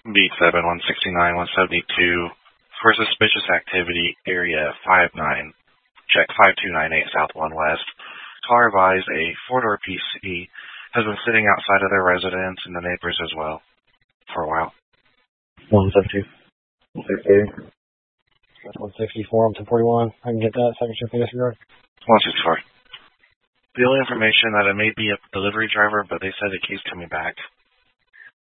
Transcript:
Beat 7, 169, 172. For suspicious activity, area 59. Check 5298 South 1 West. Car advised a four-door PC has been sitting outside of their residence and the neighbors as well for a while. 172. 162. 164, I'm 1041. I can get that, second shift in disregard. 164. The only information that it may be a delivery driver, but they said the key's coming back.